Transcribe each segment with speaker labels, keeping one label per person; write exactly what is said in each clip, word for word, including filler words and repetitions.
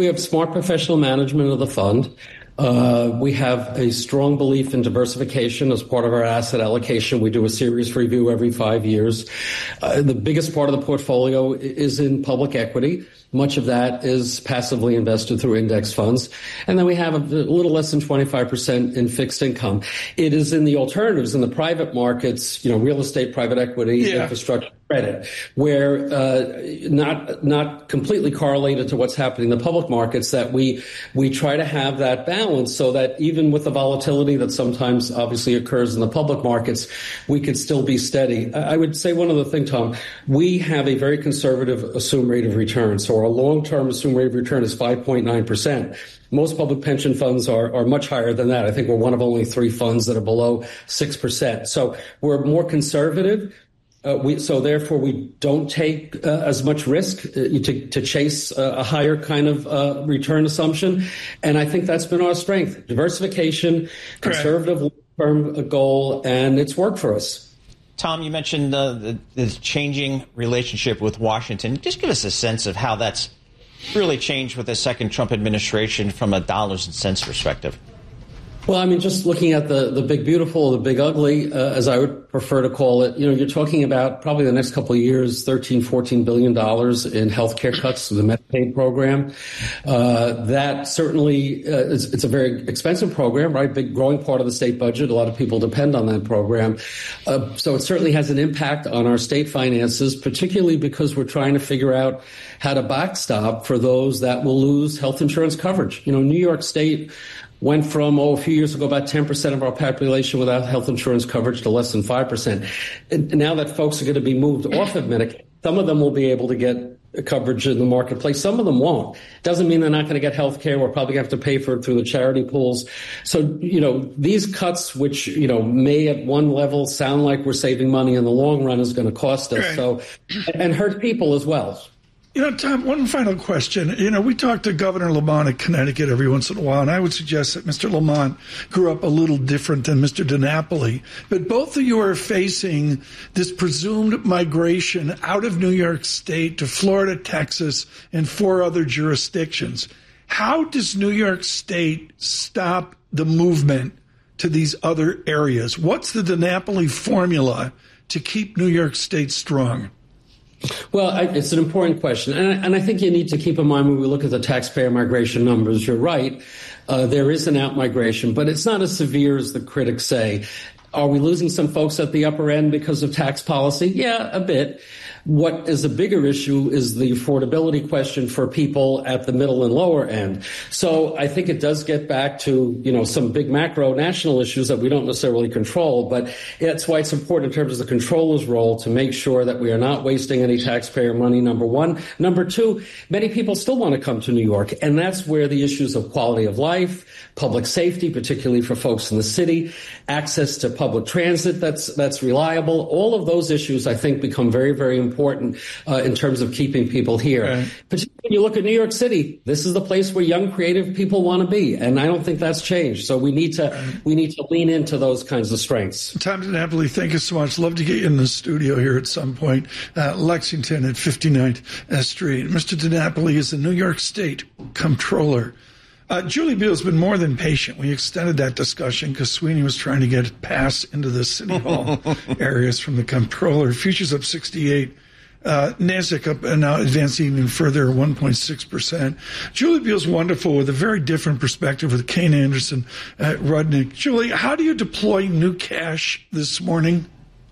Speaker 1: We have smart professional management of the fund. Uh, we have a strong belief in diversification as part of our asset allocation. We do a series review every five years. Uh, the biggest part of the portfolio is in public equity. Much of that is passively invested through index funds. And then we have a little less than twenty-five percent in fixed income. It is in the alternatives, in the private markets, you know, real estate, private equity, yeah. infrastructure, credit, where uh, not not completely correlated to what's happening in the public markets, that we we try to have that balance so that even with the volatility that sometimes obviously occurs in the public markets, we could still be steady. I would say one other thing, Tom. We have a very conservative assumed rate of return. So our long-term assumed rate of return is five point nine percent. Most public pension funds are, are much higher than that. I think we're one of only three funds that are below six percent. So we're more conservative. Uh, we, so therefore, we don't take uh, as much risk uh, to, to chase uh, a higher kind of uh, return assumption. And I think that's been our strength. Diversification, conservative long-term goal, and it's worked for us.
Speaker 2: Tom, you mentioned uh, the, the changing relationship with Washington. Just give us a sense of how that's really changed with the second Trump administration from a dollars and cents perspective.
Speaker 1: Well, I mean, just looking at the, the big beautiful, the big ugly, uh, as I would prefer to call it, you know, you're talking about probably the next couple of years, thirteen, fourteen billion dollars in healthcare cuts to the Medicaid program. Uh, that certainly uh, is, it's a very expensive program, right? Big growing part of the state budget. A lot of people depend on that program. Uh, so it certainly has an impact on our state finances, particularly because we're trying to figure out how to backstop for those that will lose health insurance coverage. You know, New York State went from, oh, a few years ago, about ten percent of our population without health insurance coverage to less than five percent. And now that folks are going to be moved off of Medicaid, some of them will be able to get coverage in the marketplace. Some of them won't. Doesn't mean they're not going to get health care. We're probably going to have to pay for it through the charity pools. So, you know, these cuts, which, you know, may at one level sound like we're saving money, in the long run is going to cost us. Right. So, and hurt people as well.
Speaker 3: You know, Tom, one final question. You know, we talk to Governor Lamont of Connecticut every once in a while, and I would suggest that Mister Lamont grew up a little different than Mister DiNapoli. But both of you are facing this presumed migration out of New York State to Florida, Texas, and four other jurisdictions. How does New York State stop the movement to these other areas? What's the DiNapoli formula to keep New York State strong?
Speaker 1: Well, I, it's an important question. And I, and I think you need to keep in mind when we look at the taxpayer migration numbers, you're right. Uh, there is an out-migration, but it's not as severe as the critics say. Are we losing some folks at the upper end because of tax policy? Yeah, a bit. What is a bigger issue is the affordability question for people at the middle and lower end. So I think it does get back to, you know, some big macro national issues that we don't necessarily control, but that's why it's important in terms of the controller's role to make sure that we are not wasting any taxpayer money, number one. Number two, many people still want to come to New York, and that's where the issues of quality of life, public safety, particularly for folks in the city, access to public transit that's that's reliable, all of those issues, I think, become very, very important. important uh, in terms of keeping people here. Right. Particularly when you look at New York City, this is the place where young, creative people want to be, and I don't think that's changed. So we need to right. we need to lean into those kinds of strengths.
Speaker 3: Tom DiNapoli, thank you so much. Love to get you in the studio here at some point. Uh, Lexington at fifty-ninth Street. Mister DiNapoli is the New York State Comptroller. Uh, Julie Beal has been more than patient. We extended that discussion because Sweeney was trying to get it passed into the City Hall areas from the Comptroller. Futures up sixty-eight. Uh, NASDAQ up and now advancing even further, one point six percent. Julie Beal's wonderful with a very different perspective with Kane Anderson at Rudnick. Julie, how do you deploy new cash this morning?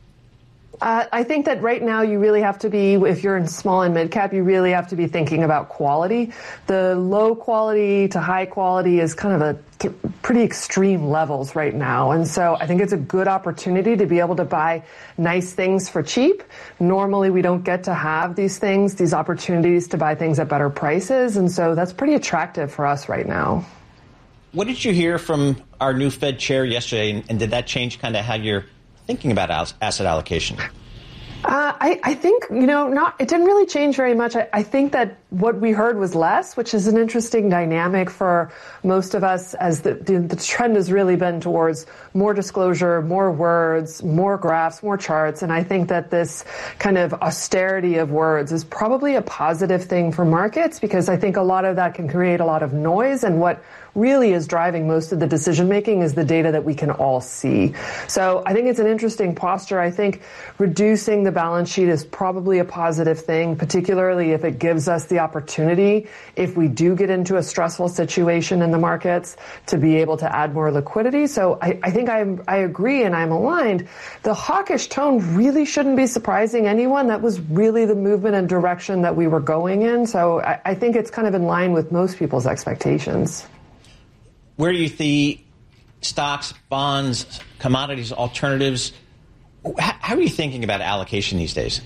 Speaker 4: Uh, I think that right now you really have to be, if you're in small and mid cap, you really have to be thinking about quality. The low quality to high quality is kind of a th- pretty extreme levels right now. And so I think it's a good opportunity to be able to buy nice things for cheap. Normally we don't get to have these things, these opportunities to buy things at better prices. And so that's pretty attractive for us right now.
Speaker 2: What did you hear from our new Fed chair yesterday? And, and did that change kind of how you're thinking about asset allocation?
Speaker 4: Uh, I, I think, you know, not, it didn't really change very much. I, I think that what we heard was less, which is an interesting dynamic for most of us, as the, the, the trend has really been towards more disclosure, more words, more graphs, more charts. And I think that this kind of austerity of words is probably a positive thing for markets, because I think a lot of that can create a lot of noise. And what really is driving most of the decision making is the data that we can all see. So I think it's an interesting posture. I think reducing the balance sheet is probably a positive thing, particularly if it gives us the opportunity, if we do get into a stressful situation in the markets, to be able to add more liquidity. So I, I think I'm, I agree and I'm aligned. The hawkish tone really shouldn't be surprising anyone. That was really the movement and direction that we were going in. So I, I think it's kind of in line with most people's expectations.
Speaker 2: Where do you see stocks, bonds, commodities, alternatives? How are you thinking about allocation these days?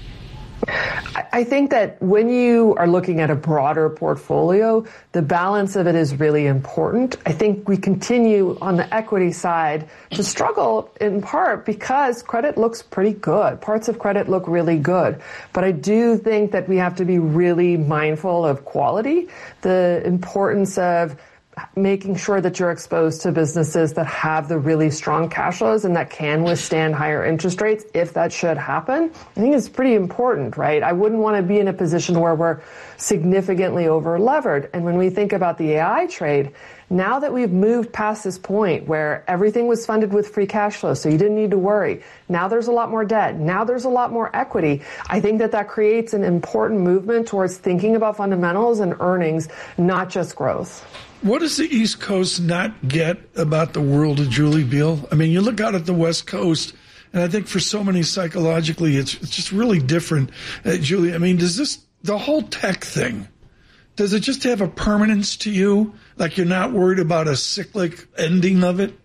Speaker 4: I think that when you are looking at a broader portfolio, the balance of it is really important. I think we continue on the equity side to struggle in part because credit looks pretty good. Parts of credit look really good. But I do think that we have to be really mindful of quality, the importance of making sure that you're exposed to businesses that have the really strong cash flows and that can withstand higher interest rates if that should happen. I think it's pretty important, right? I wouldn't want to be in a position where we're significantly over levered. And when we think about the A I trade, now that we've moved past this point where everything was funded with free cash flow, so you didn't need to worry. Now there's a lot more debt. Now there's a lot more equity. I think that that creates an important movement towards thinking about fundamentals and earnings, not just growth.
Speaker 3: What does the East Coast not get about the world of Julie Biel? I mean, you look out at the West Coast, and I think for so many psychologically, it's, it's just really different. Uh, Julie, I mean, does this, the whole tech thing, does it just have a permanence to you? Like you're not worried about a cyclic ending of it?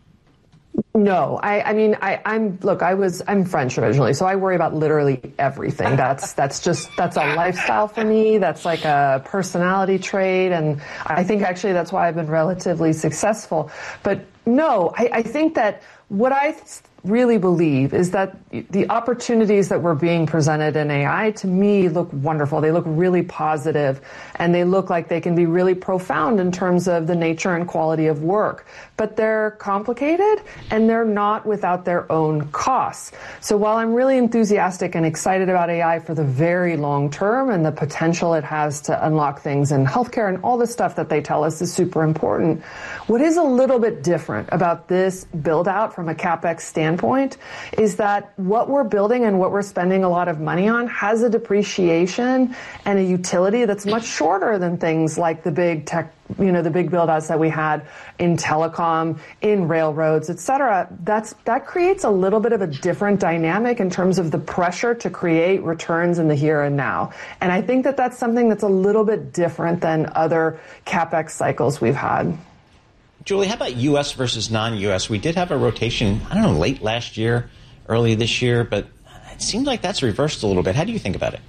Speaker 4: No, I, I mean, I, I'm, look, I was, I'm French originally, so I worry about literally everything. That's, that's just, that's a lifestyle for me. That's like a personality trait. And I think actually that's why I've been relatively successful. But no, I, I think that what I really believe is that the opportunities that were being presented in A I, to me, look wonderful. They look really positive, and they look like they can be really profound in terms of the nature and quality of work. But they're complicated, and they're not without their own costs. So while I'm really enthusiastic and excited about A I for the very long term and the potential it has to unlock things in healthcare and all the stuff that they tell us is super important, what is a little bit different about this build out from a CapEx standpoint Point is that what we're building and what we're spending a lot of money on has a depreciation and a utility that's much shorter than things like the big tech, you know, the big build outs that we had in telecom, in railroads, et cetera. That's, that creates a little bit of a different dynamic in terms of the pressure to create returns in the here and now. And I think that that's something that's a little bit different than other CapEx cycles we've had.
Speaker 2: Julie, how about U S versus non-U S? We did have a rotation, I don't know, late last year, early this year, but it seems like that's reversed a little bit. How do you think about it?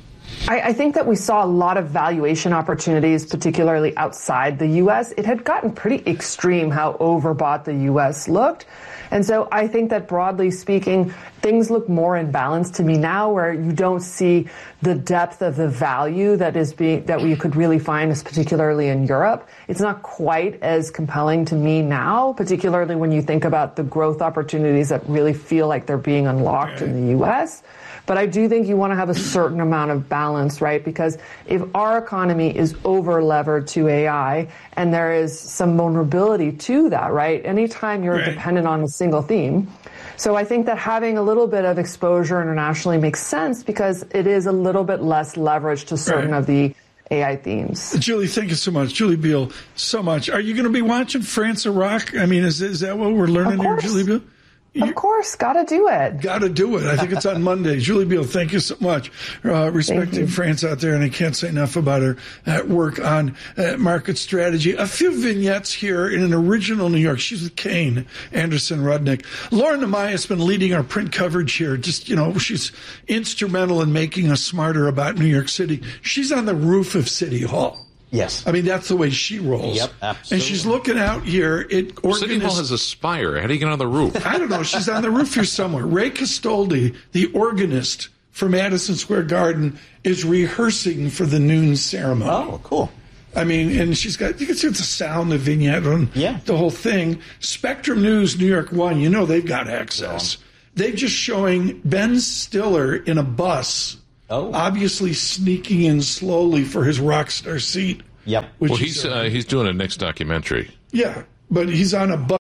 Speaker 4: I, I think that we saw a lot of valuation opportunities, particularly outside the U S. It had gotten pretty extreme how overbought the U S looked. And so I think that broadly speaking, things look more in balance to me now, where you don't see the depth of the value that is being, that we could really find, particularly in Europe. It's not quite as compelling to me now, particularly when you think about the growth opportunities that really feel like they're being unlocked in the U S. But I do think you want to have a certain amount of balance, right? Because if our economy is over levered to A I and there is some vulnerability to that, right? Anytime you're right. dependent on a single theme. So I think that having a little bit of exposure internationally makes sense because it is a little bit less leverage to certain right. of the A I themes.
Speaker 3: Julie, thank you so much. Julie Biel, so much. Are you going to be watching France Iraq? I mean, is, is that what we're learning here, Julie Biel?
Speaker 4: Of course, got to do it.
Speaker 3: Got to do it. I think it's on Monday. Julie Biel, thank you so much. Uh, respecting France out there, and I can't say enough about her uh, work on uh, market strategy. A few vignettes here in an original New York. She's with Kane Anderson Rudnick. Lauren Nemaya has been leading our print coverage here. Just, you know, she's instrumental in making us smarter about New York City. She's on the roof of City Hall.
Speaker 2: Yes.
Speaker 3: I mean, that's the way she rolls.
Speaker 2: Yep, absolutely.
Speaker 3: And she's looking out here. It
Speaker 5: City Hall has a spire. How do you get on the roof?
Speaker 3: I don't know. She's on the roof here somewhere. Ray Castoldi, the organist for Madison Square Garden, is rehearsing for the noon ceremony.
Speaker 2: Oh, cool.
Speaker 3: I mean, and she's got, you can see it's a sound, the vignette, and
Speaker 2: yeah.
Speaker 3: the whole thing. Spectrum News, New York One, you know they've got access. Yeah. They're just showing Ben Stiller in a bus. Oh. Obviously sneaking in slowly for his rock star seat.
Speaker 2: Yep.
Speaker 5: Well, he's uh, he's doing a next documentary.
Speaker 3: Yeah, but he's on a bus.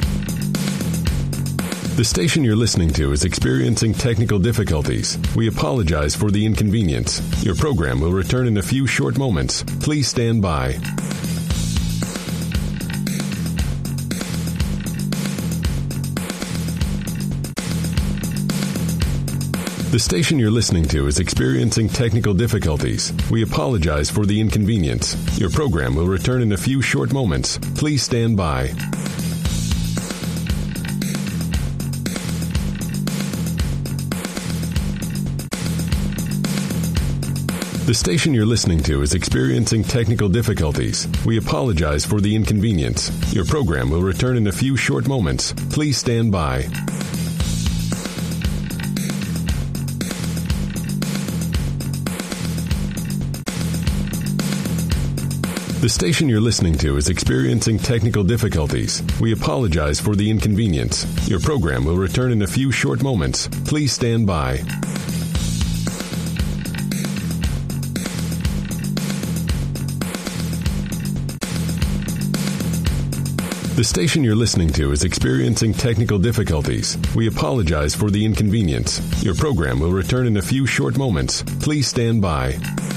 Speaker 6: The station you're listening to is experiencing technical difficulties. We apologize for the inconvenience. Your program will return in a few short moments. Please stand by. The station you're listening to is experiencing technical difficulties. We apologize for the inconvenience. Your program will return in a few short moments. Please stand by. The station you're listening to is experiencing technical difficulties. We apologize for the inconvenience. Your program will return in a few short moments. Please stand by. The station you're listening to is experiencing technical difficulties. We apologize for the inconvenience. Your program will return in a few short moments. Please stand by. The station you're listening to is experiencing technical difficulties. We apologize for the inconvenience. Your program will return in a few short moments. Please stand by.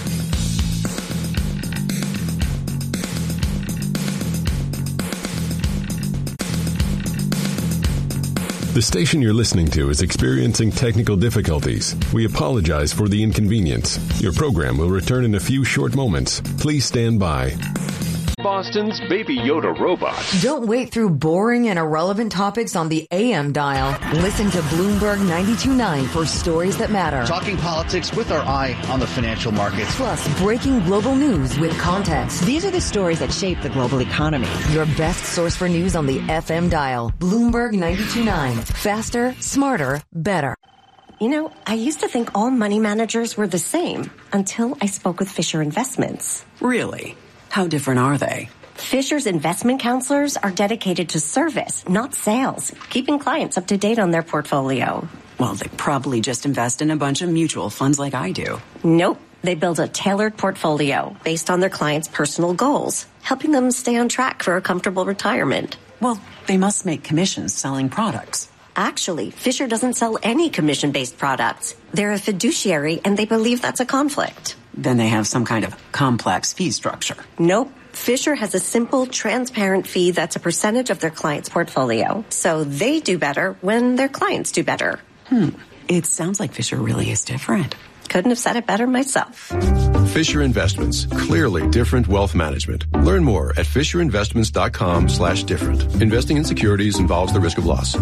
Speaker 6: The station you're listening to is experiencing technical difficulties. We apologize for the inconvenience. Your program will return in a few short moments. Please stand by.
Speaker 7: Boston's Baby Yoda robot.
Speaker 8: Don't wait through boring and irrelevant topics on the A M dial. Listen to Bloomberg ninety-two point nine for stories that matter.
Speaker 9: Talking politics with our eye on the financial markets.
Speaker 8: Plus, breaking global news with context.
Speaker 10: These are the stories that shape the global economy.
Speaker 8: Your best source for news on the F M dial. Bloomberg ninety-two point nine. Faster, smarter, better.
Speaker 11: You know, I used to think all money managers were the same until I spoke with Fisher Investments.
Speaker 10: Really? How different are they?
Speaker 11: Fisher's investment counselors are dedicated to service, not sales, keeping clients up to date on their portfolio.
Speaker 10: Well, they probably just invest in a bunch of mutual funds like I do.
Speaker 11: Nope. They build a tailored portfolio based on their clients' personal goals, helping them stay on track for a comfortable retirement.
Speaker 10: Well, they must make commissions selling products.
Speaker 11: Actually, Fisher doesn't sell any commission-based products. They're a fiduciary, and they believe that's a conflict.
Speaker 10: Then they have some kind of complex fee structure.
Speaker 11: Nope. Fisher has a simple, transparent fee that's a percentage of their client's portfolio. So they do better when their clients do better.
Speaker 10: Hmm. It sounds like Fisher really is different.
Speaker 11: Couldn't have said it better myself.
Speaker 12: Fisher Investments. Clearly different wealth management. Learn more at fisherinvestments.com slash different. Investing in securities involves the risk of loss.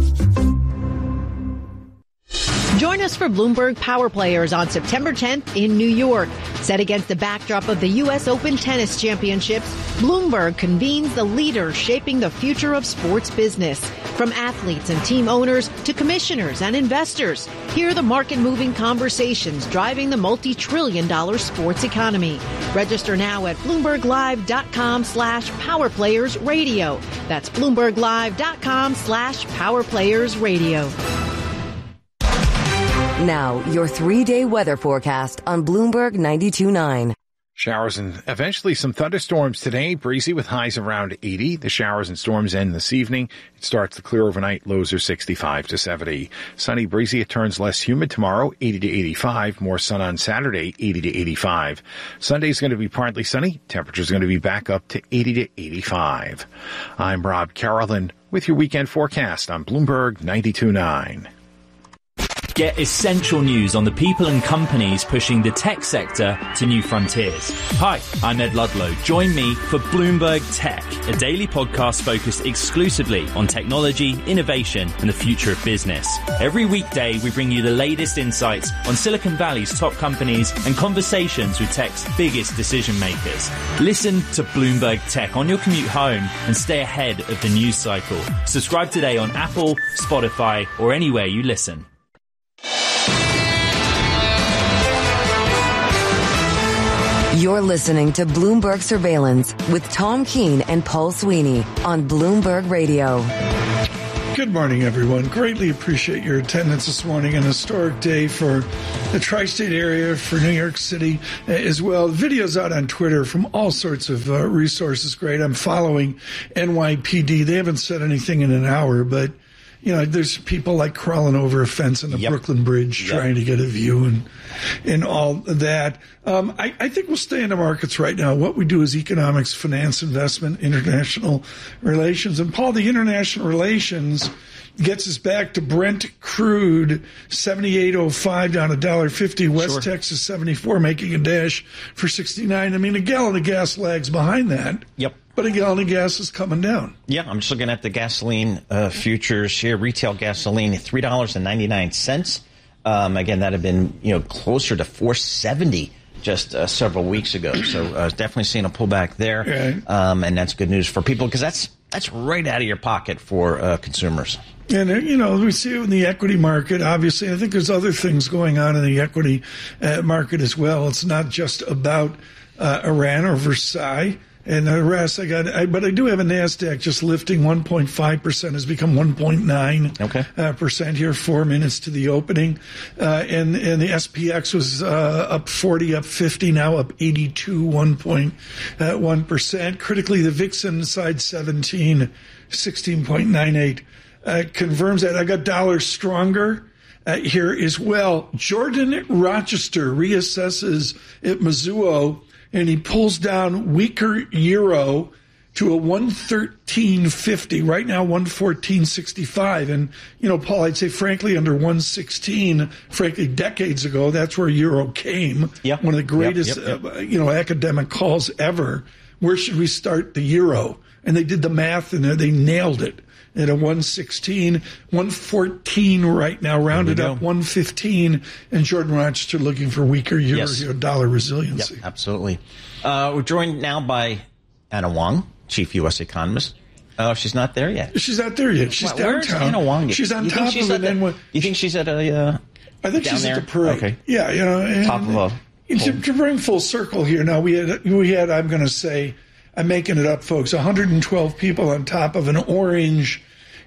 Speaker 13: Join us for Bloomberg Power Players on September tenth in New York. Set against the backdrop of the U S Open Tennis Championships, Bloomberg convenes the leaders shaping the future of sports business. From athletes and team owners to commissioners and investors, hear the market-moving conversations driving the multi-trillion dollar sports economy. Register now at BloombergLive.com slash PowerPlayers Radio. That's BloombergLive.com slash PowerPlayers Radio.
Speaker 8: Now, your three-day weather forecast on Bloomberg ninety-two point nine.
Speaker 14: Showers and eventually some thunderstorms today. Breezy with highs around eighty. The showers and storms end this evening. It starts to clear overnight. Lows are sixty-five to seventy. Sunny, breezy. It turns less humid tomorrow, eighty to eighty-five. More sun on Saturday, eighty to eighty-five. Sunday's going to be partly sunny. Temperature's going to be back up to eighty to eighty-five. I'm Rob Carolyn with your weekend forecast on Bloomberg ninety-two point nine.
Speaker 15: Get essential news on the people and companies pushing the tech sector to new frontiers. Hi, I'm Ed Ludlow. Join me for Bloomberg Tech, a daily podcast focused exclusively on technology, innovation, and the future of business. Every weekday, we bring you the latest insights on Silicon Valley's top companies and conversations with tech's biggest decision makers. Listen to Bloomberg Tech on your commute home and stay ahead of the news cycle. Subscribe today on Apple, Spotify, or anywhere you listen.
Speaker 8: You're listening to Bloomberg Surveillance with Tom Keene and Paul Sweeney on Bloomberg Radio.
Speaker 3: Good morning, everyone. Greatly appreciate your attendance this morning. An historic day for the tri-state area, for New York City as well. Videos out on Twitter from all sorts of uh, resources. Great. I'm following N Y P D. They haven't said anything in an hour, but you know, there's people like crawling over a fence on the yep. Brooklyn Bridge yep. trying to get a view and and all that. Um, I, I think we'll stay in the markets right now. What we do is economics, finance, investment, international relations. And, Paul, the international relations gets us back to Brent crude, seventy-eight oh five down one dollar fifty. West sure. Texas, seventy-four, making a dash for sixty-nine. I mean, a gallon of gas lags behind that.
Speaker 2: Yep.
Speaker 3: But a gallon of gas is coming down.
Speaker 2: Yeah, I'm just looking at the gasoline uh, futures here. Retail gasoline, three dollars and ninety-nine cents. Um, again, that had been, you know, closer to four seventy just uh, several weeks ago. So uh, definitely seeing a pullback there.
Speaker 3: Okay.
Speaker 2: Um, and that's good news for people because that's that's right out of your pocket for uh, consumers.
Speaker 3: And, you know, we see it in the equity market. Obviously, I think there's other things going on in the equity uh, market as well. It's not just about uh, Iran or Versailles. And the rest, I got, I, but I do have a NASDAQ just lifting one point five percent, has become one point nine
Speaker 2: okay.
Speaker 3: uh, percent here, four minutes to the opening. Uh, and, and the S P X was uh, up forty, up fifty, now up eighty-two, one point one percent. Critically, the V I X inside seventeen, sixteen point nine eight. Uh, confirms that. I got dollar stronger. Uh, here as well. Jordan Rochester reassesses at Mizuho, and he pulls down weaker euro to a one thirteen fifty. Right now, one fourteen sixty-five. And, you know, Paul, I'd say, frankly, under one sixteen, frankly, decades ago, that's where euro came.
Speaker 2: Yep.
Speaker 3: One of the greatest,
Speaker 2: yep, yep, yep.
Speaker 3: Uh, you know, academic calls ever. Where should we start the euro? And they did the math, and they nailed it. At a one sixteen, one fourteen right now, rounded up one fifteen, and Jordan Rochester looking for weaker euro,
Speaker 2: yes.
Speaker 3: euro dollar resiliency.
Speaker 2: Yep, absolutely. Uh, we're joined now by Anna Wong, chief U S economist. Oh, uh, she's not there yet.
Speaker 3: She's not there yet. She's
Speaker 2: well,
Speaker 3: downtown.
Speaker 2: Where's Anna Wong?
Speaker 3: She's on
Speaker 2: you
Speaker 3: top
Speaker 2: she's
Speaker 3: of it.
Speaker 2: The, you think she's at a uh,
Speaker 3: I think
Speaker 2: down
Speaker 3: she's
Speaker 2: there?
Speaker 3: at the parade.
Speaker 2: Okay.
Speaker 3: Yeah, you know. And,
Speaker 2: top of a
Speaker 3: to, to bring full circle here, now we had, we had I'm going to say, I'm making it up, folks, one hundred twelve people on top of an orange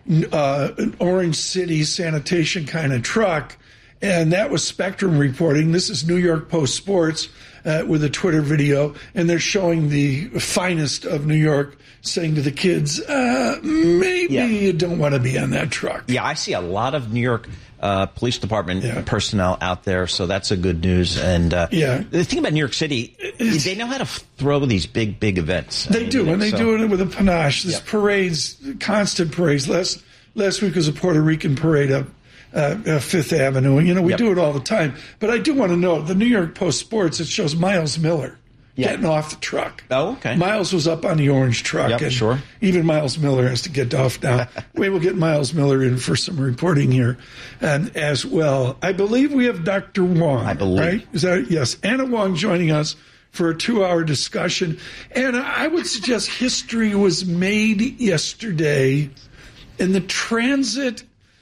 Speaker 3: Uh, an Orange City sanitation kind of truck, and that was Spectrum reporting. This is New York Post Sports uh, with a Twitter video, and they're showing the finest of New York saying to the kids, uh, maybe
Speaker 2: yeah.
Speaker 3: you don't want to be on that truck.
Speaker 2: Yeah, I see a lot of New York uh, Police Department yeah. personnel out there, so that's a good news. And uh,
Speaker 3: yeah.
Speaker 2: the thing about New York City, it's, they know how to throw these big, big events.
Speaker 3: They
Speaker 2: I mean,
Speaker 3: do, and they
Speaker 2: so.
Speaker 3: do it with a panache. This
Speaker 2: yep.
Speaker 3: parades, constant parades. Last, last week was a Puerto Rican parade up uh, uh, Fifth Avenue. You know, we yep. do it all the time. But I do want to know, the New York Post Sports, it shows Miles Miller yep. getting off the truck.
Speaker 2: Oh, okay.
Speaker 3: Miles was up on the orange truck.
Speaker 2: Yep,
Speaker 3: and
Speaker 2: sure.
Speaker 3: Even Miles Miller has to get off now. Maybe we'll get Miles Miller in for some reporting here and as well. I believe we have Doctor Wong.
Speaker 2: I believe.
Speaker 3: Right? Is that, yes. Anna Wong joining us for a two-hour discussion. And I would suggest history was made yesterday in the transit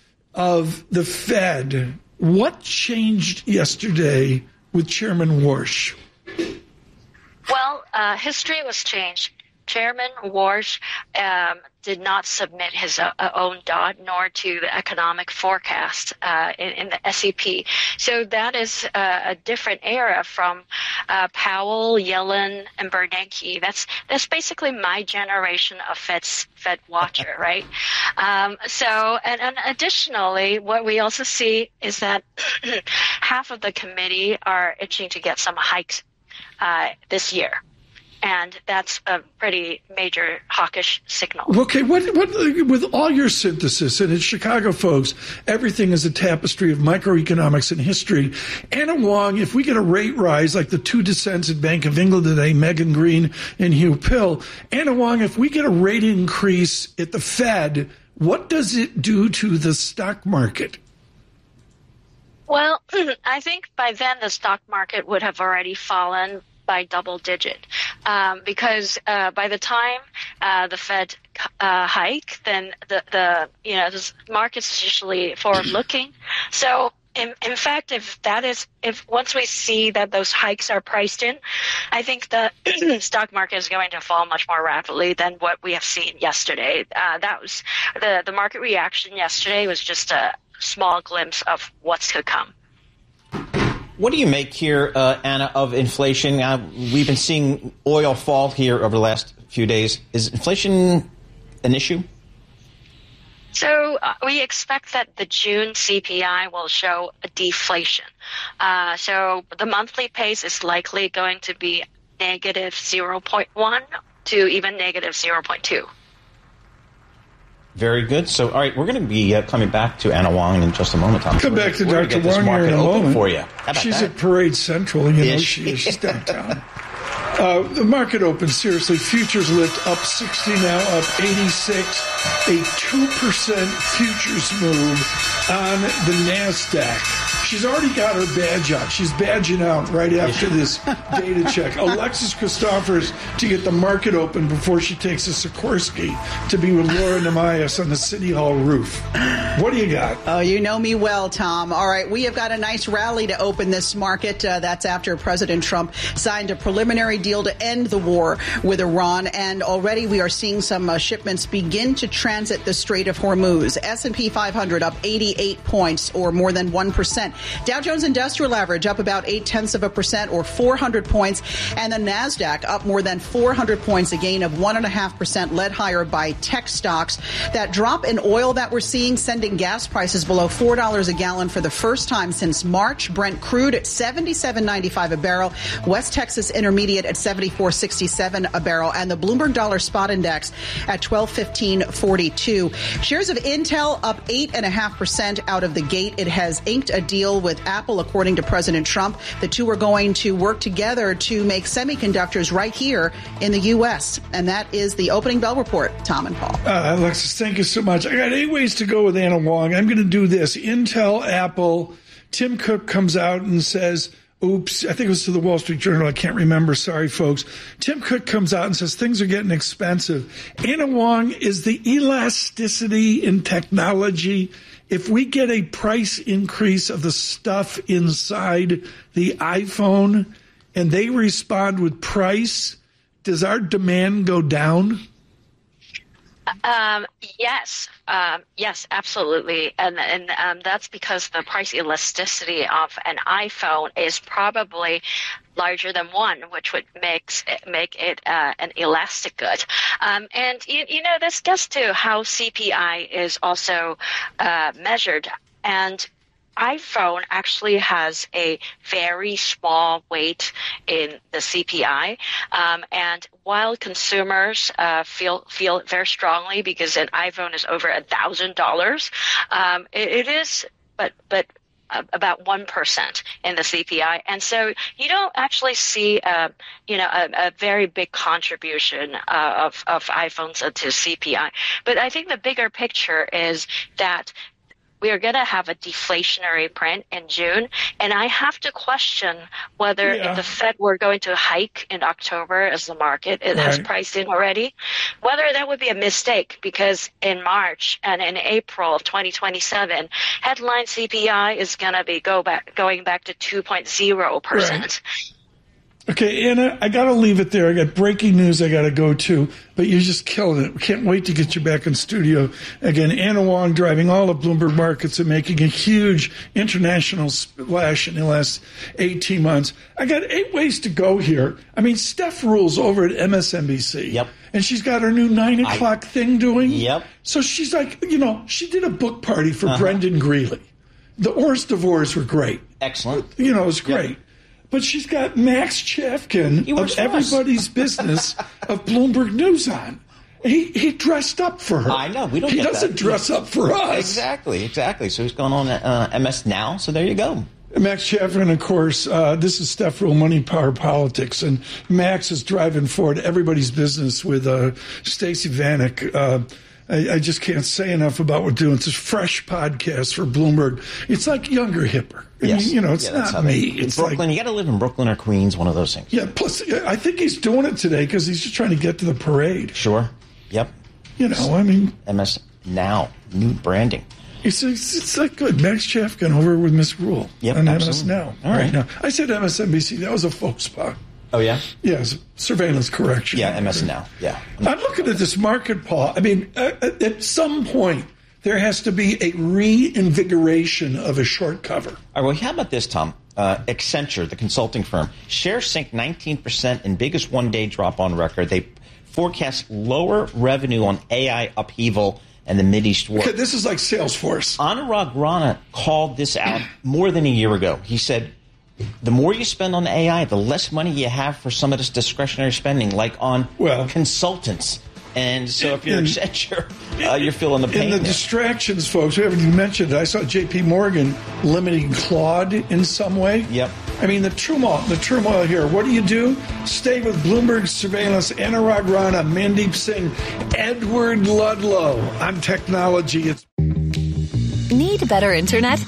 Speaker 3: of the Fed. What changed yesterday with Chairman Warsh?
Speaker 16: Well, uh, history was changed. Chairman Warsh um, did not submit his uh, own D O T nor to the economic forecast uh, in, in the S E P. So that is uh, a different era from uh, Powell, Yellen, and Bernanke. That's that's basically my generation of Fed's, Fed watcher, right? Um, so, and, and additionally, what we also see is that half of the committee are itching to get some hikes uh, this year. and that's a pretty major hawkish signal.
Speaker 3: Okay, what, what, with all your synthesis, and it's Chicago folks, everything is a tapestry of microeconomics and history. Anna Wong, if we get a rate rise like the two dissents at Bank of England today, Megan Green and Hugh Pill, Anna Wong, if we get a rate increase at the Fed, what does it do to the stock market?
Speaker 16: Well, I think by then the stock market would have already fallen by double digit, um, because uh, by the time uh, the Fed uh, hike, then the, the you know the market's usually forward looking. So in, in fact, if that is if once we see that those hikes are priced in, I think the stock market is going to fall much more rapidly than what we have seen yesterday. Uh, that was the the market reaction yesterday was just a small glimpse of what's to come.
Speaker 2: What do you make here, uh, Anna, of inflation? Uh, we've been seeing oil fall here over the last few days. Is inflation an issue?
Speaker 16: So uh, we expect that the June C P I will show a deflation. Uh, so the monthly pace is likely going to be negative zero point one to even negative zero point two.
Speaker 2: Very good. So, all right, we're going to be uh, coming back to Anna Wong in just a moment, Tom.
Speaker 3: Come
Speaker 2: so
Speaker 3: back to
Speaker 2: Doctor
Speaker 3: Doctor Wong here in a moment.
Speaker 2: For you. How about
Speaker 3: She's
Speaker 2: that?
Speaker 3: at Parade Central. You know,
Speaker 2: Is
Speaker 3: she
Speaker 2: she?
Speaker 3: is. She's downtown. Uh, the market open, seriously. Futures lift up sixty now, up eighty-six. A two percent futures move on the NASDAQ. She's already got her badge out. She's badging out right after this data check. Alexis Christophers to get the market open before she takes a Sikorsky to be with Laura Namias on the City Hall roof. What do you got?
Speaker 17: Oh, you know me well, Tom. All right, we have got a nice rally to open this market. Uh, that's after President Trump signed a preliminary deal to end the war with Iran, and already we are seeing some uh, shipments begin to transit the Strait of Hormuz. S and P five hundred up eighty-eight points, or more than one percent. Dow Jones Industrial Average up about eight tenths of a percent, or four hundred points, and the NASDAQ up more than four hundred points, a gain of one point five percent, led higher by tech stocks. That drop in oil that we're seeing sending gas prices below four dollars a gallon for the first time since March. Brent crude at seventy-seven ninety-five a barrel. West Texas Intermediate at seventy-four sixty-seven a barrel, and the Bloomberg Dollar Spot Index at twelve fifteen forty-two. Shares of Intel up eight point five percent out of the gate. It has inked a deal with Apple, according to President Trump. The two are going to work together to make semiconductors right here in the U S. And that is the opening bell report. Tom and Paul.
Speaker 3: Uh, Alexis, thank you so much. I got eight ways to go with Anna Wong. I'm going to do this. Intel, Apple. Tim Cook comes out and says, oops, I think it was to the Wall Street Journal. I can't remember. Sorry, folks. Tim Cook comes out and says things are getting expensive. Anna Wong, is the elasticity in technology, if we get a price increase of the stuff inside the iPhone and they respond with price, does our demand go down?
Speaker 16: Um, yes, um, yes, absolutely, and and um, that's because the price elasticity of an iPhone is probably larger than one, which would makes it, make it uh, an elastic good. Um, and you, you know, this gets to how C P I is also uh, measured, and iPhone actually has a very small weight in the C P I, um, and while consumers uh, feel feel it very strongly because an iPhone is over a thousand dollars, um, it is, but but. Uh, about one percent in the C P I. And so you don't actually see, uh, you know, a, a very big contribution uh, of, of iPhones to C P I. But I think the bigger picture is that we are going to have a deflationary print in June, and I have to question whether
Speaker 3: yeah.
Speaker 16: if the Fed were going to hike in October, as the market it
Speaker 3: right.
Speaker 16: has priced in already, whether that would be a mistake, because in March and in April of twenty twenty-seven, headline C P I is going to be go back going back to two point zero percent.
Speaker 3: Right. Okay, Anna, I got to leave it there. I got breaking news I got to go to, but you're just killing it. We can't wait to get you back in studio again. Anna Wong driving all of Bloomberg Markets and making a huge international splash in the last eighteen months. I got eight ways to go here. I mean, Steph rules over at M S N B C.
Speaker 2: Yep.
Speaker 3: And she's got her new nine o'clock I, thing doing.
Speaker 2: Yep.
Speaker 3: So she's like, you know, she did a book party for
Speaker 2: uh-huh.
Speaker 3: Brendan Greeley. The Ors divorce were great.
Speaker 2: Excellent.
Speaker 3: You know, it was great. Yep. But she's got Max Chafkin of Everybody's Business of Bloomberg News on. He he dressed up for her.
Speaker 2: I know. We don't
Speaker 3: He
Speaker 2: get
Speaker 3: doesn't
Speaker 2: that.
Speaker 3: dress up for us.
Speaker 2: Exactly, exactly. So he's going on uh, M S Now, so there you go.
Speaker 3: Max Chafkin, of course, uh, this is Steph Rule, Money, Power, Politics, and Max is driving forward Everybody's Business with uh, Stacey Vanek. Uh, I, I just can't say enough about what we're doing. It's a fresh podcast for Bloomberg. It's like younger, hipper. I
Speaker 2: Yes.
Speaker 3: mean, you know, it's
Speaker 2: Yeah, that's
Speaker 3: not
Speaker 2: how
Speaker 3: me.
Speaker 2: they- in
Speaker 3: It's
Speaker 2: Brooklyn,
Speaker 3: like,
Speaker 2: you got to live in Brooklyn or Queens, one of those things.
Speaker 3: yeah, plus, I think he's doing it today because he's just trying to get to the parade.
Speaker 2: Sure. Yep.
Speaker 3: You know, I mean,
Speaker 2: M S Now, new branding.
Speaker 3: It's, it's, it's like good. Max Chafkin over with Miss Rule
Speaker 2: Yep,
Speaker 3: on M S
Speaker 2: absolutely.
Speaker 3: Now.
Speaker 2: All right.
Speaker 3: now. I said M S N B C. That was a faux pas.
Speaker 2: Oh, yeah?
Speaker 3: Yes, surveillance correction.
Speaker 2: Yeah, M S Now. Yeah.
Speaker 3: I'm looking at this market, Paul. I mean, uh, at some point, there has to be a reinvigoration of a short cover.
Speaker 2: All right, well, how about this, Tom? Uh, Accenture, the consulting firm, shares sink nineteen percent in biggest one-day drop on record. They forecast lower revenue on A I upheaval and the Mideast war.
Speaker 3: Okay, this is like Salesforce.
Speaker 2: Anurag Rana called this out more than a year ago. He said, the more you spend on A I, the less money you have for some of this discretionary spending, like on
Speaker 3: well,
Speaker 2: consultants. And so if you're
Speaker 3: in,
Speaker 2: Accenture, uh, you're feeling the pain.
Speaker 3: In the
Speaker 2: there.
Speaker 3: distractions, folks, we haven't even mentioned it. I saw J P Morgan limiting Claude in some way.
Speaker 2: Yep.
Speaker 3: I mean, the turmoil, the turmoil here. What do you do? Stay with Bloomberg Surveillance, Anurag Rana, Mandeep Singh, Edward Ludlow on technology. It's-
Speaker 18: Need better internet?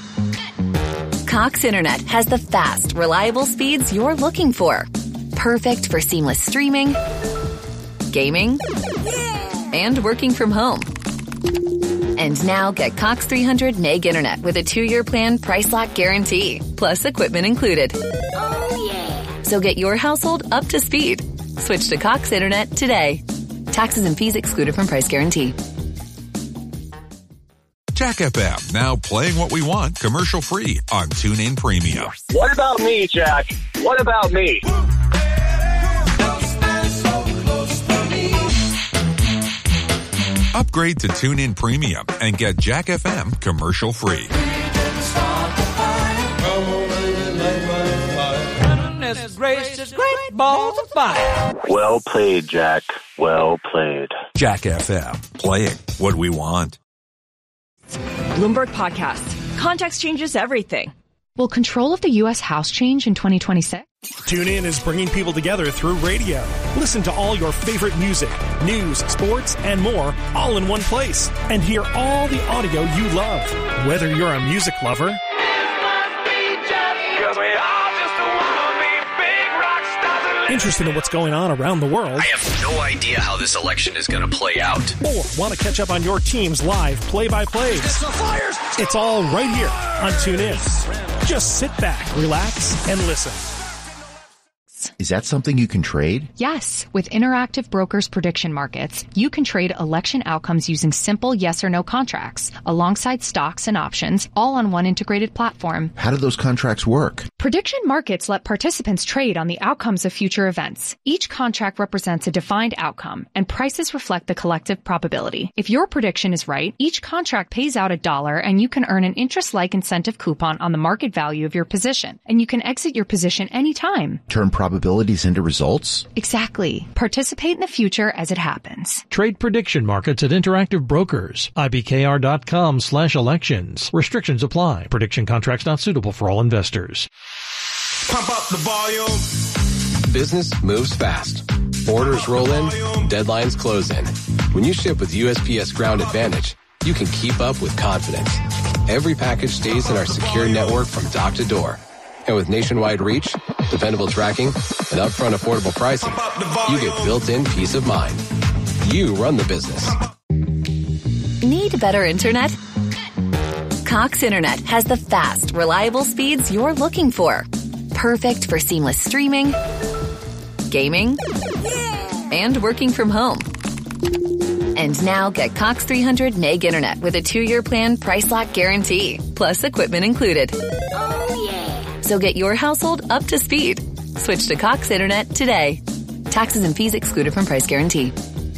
Speaker 18: Cox Internet has the fast, reliable speeds you're looking for. Perfect for seamless streaming, gaming, and working from home. And now get Cox three hundred meg internet with a two-year plan price lock guarantee, plus equipment included. Oh, yeah. So get your household up to speed. Switch to Cox Internet today. Taxes and fees excluded from price guarantee.
Speaker 19: Jack F M, now playing what we want commercial free on TuneIn Premium.
Speaker 7: What about me, Jack? What about me?
Speaker 19: Upgrade to TuneIn Premium and get Jack F M commercial free.
Speaker 20: Gracious, great balls of fire.
Speaker 7: Well played, Jack. Well played.
Speaker 19: Jack F M, playing what we want.
Speaker 21: Bloomberg Podcasts. Context changes everything.
Speaker 22: Will control of the U S House change in twenty twenty-six?
Speaker 23: TuneIn is bringing people together through radio. Listen to all your favorite music, news, sports, and more all in one place. And hear all the audio you love. Whether you're a music lover interested in what's going on around the world,
Speaker 24: I have no idea how this election is going to play out,
Speaker 23: or want to catch up on your team's live play-by-plays, it's all right here on TuneIn. Just sit back, relax, and listen.
Speaker 25: Is that something you can trade?
Speaker 22: Yes. With Interactive Brokers Prediction Markets, you can trade election outcomes using simple yes or no contracts, alongside stocks and options, all on one integrated platform.
Speaker 25: How do those contracts work?
Speaker 22: Prediction markets let participants trade on the outcomes of future events. Each contract represents a defined outcome, and prices reflect the collective probability. If your prediction is right, each contract pays out a dollar, and you can earn an interest-like incentive coupon on the market value of your position. And you can exit your position anytime.
Speaker 25: Turn probabilities into results?
Speaker 22: Exactly. Participate in the future as it happens.
Speaker 26: Trade prediction markets at Interactive Brokers. IBKR.com slash elections. Restrictions apply. Prediction contracts not suitable for all investors.
Speaker 27: Pump up the volume. Business moves fast. Orders roll in. Deadlines close in. When you ship with U S P S Ground Advantage, you can keep up with confidence. Every package stays in our secure network from dock to door. And with nationwide reach, dependable tracking, and upfront affordable pricing, you get built-in peace of mind. You run the business.
Speaker 18: Need better internet? Cox Internet has the fast, reliable speeds you're looking for. Perfect for seamless streaming, gaming, and working from home. And now get Cox three hundred meg internet with a two-year plan price lock guarantee, plus equipment included. So get your household up to speed. Switch to Cox Internet today. Taxes and fees excluded from price guarantee.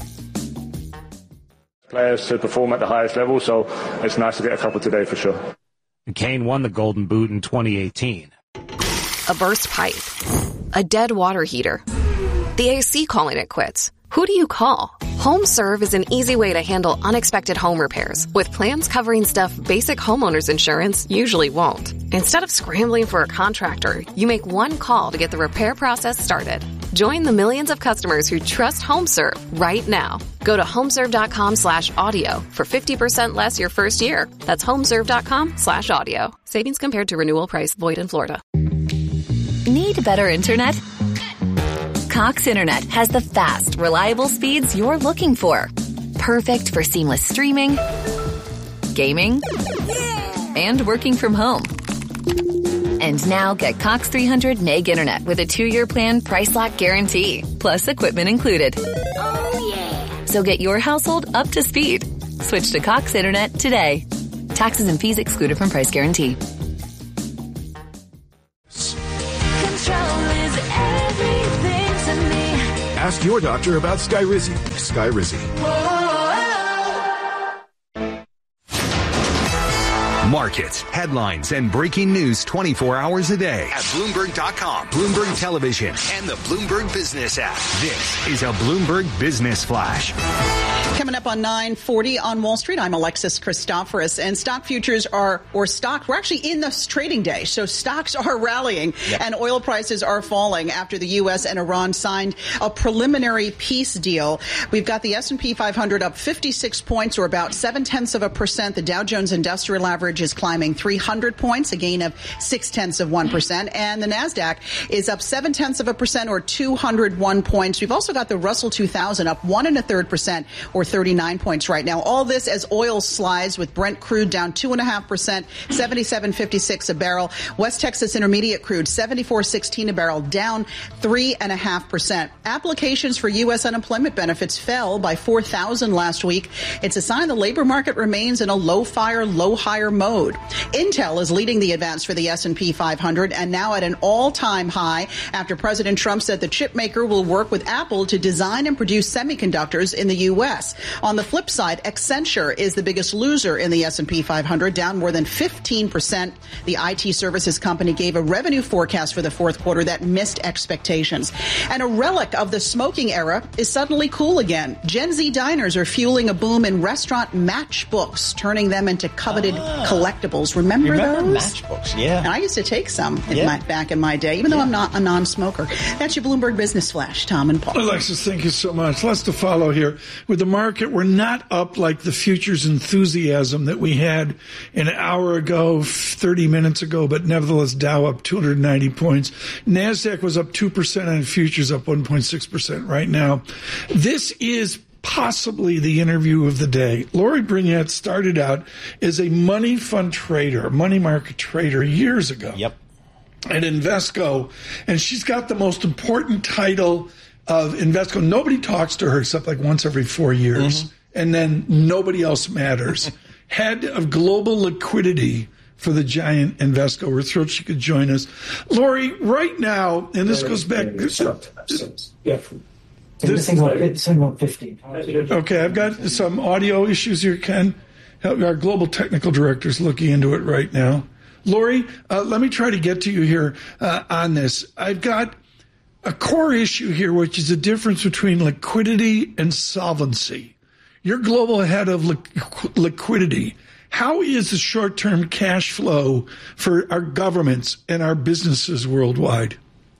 Speaker 28: Players to perform at the highest level, so it's nice to get a couple today for sure.
Speaker 29: Kane won the Golden Boot in twenty eighteen.
Speaker 1: a burst pipe, a dead water heater, the A C calling it quits. Who do you call? HomeServe is an easy way to handle unexpected home repairs with plans covering stuff basic homeowners insurance usually won't. Instead of scrambling for a contractor, you make one call to get the repair process started. Join the millions of customers who trust HomeServe right now. Go to homeserve.com slash audio for fifty percent less your first year. That's homeserve.com slash audio. Savings compared to renewal price. Void in Florida.
Speaker 18: Need better internet? Cox Internet has the fast, reliable speeds you're looking for. Perfect for seamless streaming, gaming, and working from home. And now get Cox three hundred meg internet with a two-year plan price lock guarantee, plus equipment included. Oh, yeah. So get your household up to speed. Switch to Cox Internet today. Taxes and fees excluded from price guarantee.
Speaker 4: Ask your doctor about Skyrizi. Skyrizi.
Speaker 5: Markets, headlines, and breaking news twenty-four hours a day at Bloomberg dot com, Bloomberg Television, and the Bloomberg Business app. This is a Bloomberg Business Flash.
Speaker 17: Coming up on nine forty on Wall Street, I'm Alexis Christoforous, and stock futures are, or stock, we're actually in this trading day, so stocks are rallying, yep. And oil prices are falling after the U S and Iran signed a preliminary peace deal. We've got the S and P five hundred up fifty-six points, or about seven-tenths of a percent. The Dow Jones Industrial Average is climbing three hundred points, a gain of six-tenths of one percent, and the NASDAQ is up seven-tenths of a percent, or two hundred one points. We've also got the Russell two thousand up one and a third percent, or thirty-nine points right now. All this as oil slides, with Brent crude down two and a half percent, seventy-seven fifty-six a barrel. West Texas Intermediate crude seventy-four sixteen a barrel, down three and a half percent. Applications for U S unemployment benefits fell by four thousand last week. It's a sign the labor market remains in a low fire, low hire mode. Intel is leading the advance for the S and P five hundred, and now at an all-time high after President Trump said the chip maker will work with Apple to design and produce semiconductors in the U S. On the flip side, Accenture is the biggest loser in the S and P five hundred, down more than fifteen percent. The I T services company gave a revenue forecast for the fourth quarter that missed expectations. And a relic of the smoking era is suddenly cool again. Gen Z diners are fueling a boom in restaurant matchbooks, turning them into coveted ah. collectibles. Remember,
Speaker 2: Remember
Speaker 17: those?
Speaker 2: Matchbooks, yeah.
Speaker 17: And I used to take some in
Speaker 2: yeah.
Speaker 17: my, back in my day, even though yeah. I'm not a non-smoker. That's your Bloomberg Business Flash, Tom and Paul.
Speaker 3: Alexis, thank you so much. Lots to follow here. With the market, we're not up like the futures enthusiasm that we had an hour ago, thirty minutes ago, but nevertheless, Dow up two hundred ninety points. NASDAQ was up two percent and futures up one point six percent right now. This is possibly the interview of the day. Lori Burnett started out as a money fund trader, money market trader years ago.
Speaker 2: Yep.
Speaker 3: At Invesco, and she's got the most important title of Invesco. Nobody talks to her except like once every four years, mm-hmm. and then nobody else matters. Head of global liquidity for the giant Invesco. We're thrilled she could join us. Lori, right now, and this goes back...
Speaker 6: Yeah. This thing's about, it's about fifteen.
Speaker 3: Okay, I've got some audio issues here, Ken. Our global technical director is looking into it right now. Lori, uh, let me try to get to you here uh, on this. I've got a core issue here, which is the difference between liquidity and solvency. You're global head of li- liquidity. How is the short-term cash flow for our governments and our businesses worldwide?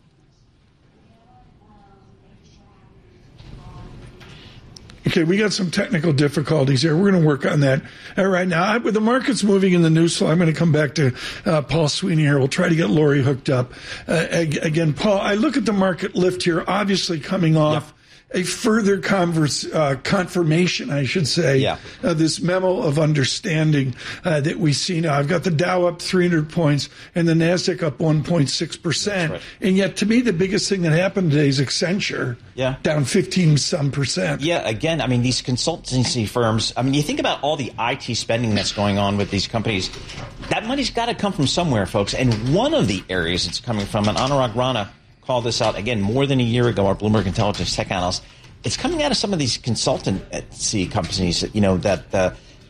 Speaker 3: Okay, we got some technical difficulties here. We're going to work on that. All right, now, I, with the markets moving in the news flow, I'm going to come back to uh, Paul Sweeney here. We'll try to get Lori hooked up. Uh, again, Paul, I look at the market lift here, obviously coming off yeah. a further converse, uh, confirmation, I should say, yeah. uh, this memo of understanding uh, that we see now. I've got the Dow up three hundred points and the NASDAQ up one point six percent. Right. And yet, to me, the biggest thing that happened today is Accenture yeah. down fifteen some percent.
Speaker 2: Yeah, again, I mean, these consultancy firms, I mean, you think about all the I T spending that's going on with these companies. That money's got to come from somewhere, folks. And one of the areas it's coming from, and Anurag Rana called this out, again, more than a year ago, our Bloomberg Intelligence tech analyst, it's coming out of some of these consultancy companies, you know, that uh,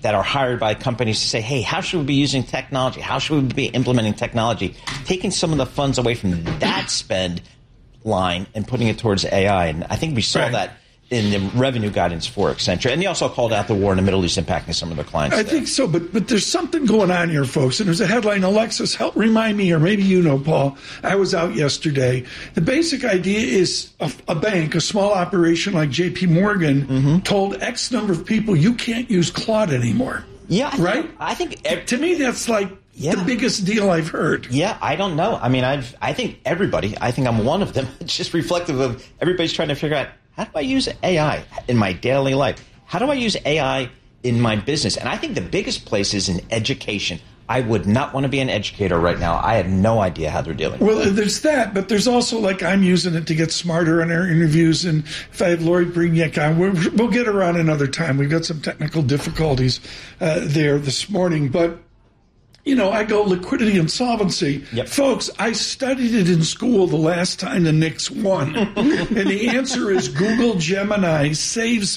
Speaker 2: that are hired by companies to say, hey, how should we be using technology? How should we be implementing technology? Taking some of the funds away from that spend line and putting it towards A I. And I think we saw right. that in the revenue guidance for Accenture. And he also called out the war in the Middle East impacting some of their clients.
Speaker 3: I there. think so, but but there's something going on here, folks. And there's a headline, Alexis, help remind me, or maybe you know, Paul. I was out yesterday. The basic idea is a, a bank, a small operation like J P Morgan, mm-hmm. told X number of people, you can't use Claude anymore.
Speaker 2: Yeah. I
Speaker 3: right?
Speaker 2: Think, I think... Every,
Speaker 3: to me, that's like yeah. the biggest deal I've heard.
Speaker 2: Yeah, I don't know. I mean, I've I think everybody, I think I'm one of them. It's just reflective of everybody's trying to figure out, how do I use A I in my daily life? How do I use A I in my business? And I think the biggest place is in education. I would not want to be an educator right now. I have no idea how they're dealing with
Speaker 3: Well,
Speaker 2: it.
Speaker 3: There's that, but there's also, like, I'm using it to get smarter in our interviews. And if I have Lori Brignac on, we'll, we'll get her on another time. We've got some technical difficulties uh, there this morning. But you know, I go liquidity and solvency.
Speaker 2: Yep.
Speaker 3: Folks, I studied it in school the last time the Knicks won. And the answer is Google Gemini saves